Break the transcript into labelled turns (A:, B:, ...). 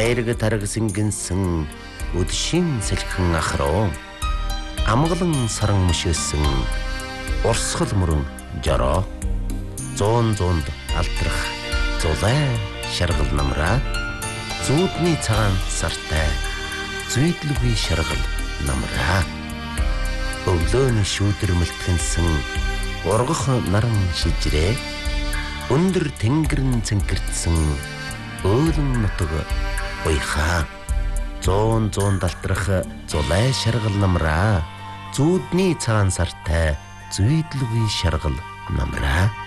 A: хайраг тараг сингэнсэн өдшин сэлхэн ахруу амгалан саран мөшөөсөн урсгал мөрөн жороо зуунд алтрах зулай шаргал намраа зүүдний цагаан сартай зүйдлгүй шаргал намраа өглөөний шүүдэр мэлтгэнсэн ургах наран шижрээ өндөр тэнгэрэн цэнкэрдсэн өөлөн нутаг уйхаа зуун далтрах зулай шаргал намраа зүүдний цагаан сартай зүйдлгүй шаргал намраа